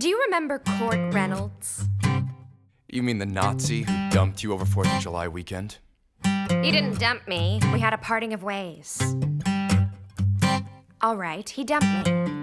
Do you remember Court Reynolds? You mean the Nazi who dumped you over 4th of July weekend? He didn't dump me. We had a parting of ways. All right, he dumped me.